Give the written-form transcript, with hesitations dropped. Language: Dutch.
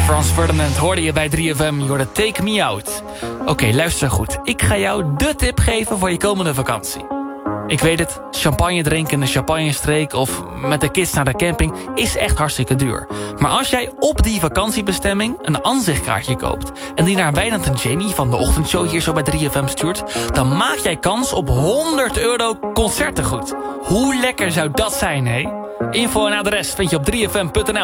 Frans Ferdinand hoorde je bij 3FM, je hoorde Take Me Out. Oké, luister goed. Ik ga jou de tip geven voor je komende vakantie. Ik weet het, champagne drinken in de champagnestreek of met de kids naar de camping is echt hartstikke duur. Maar als jij op die vakantiebestemming een aanzichtkaartje koopt en die naar Wijnand en Jamie van de ochtendshow hier zo bij 3FM stuurt, dan maak jij kans op €100 concertengoed. Hoe lekker zou dat zijn, hé? Info en adres vind je op 3fm.nl.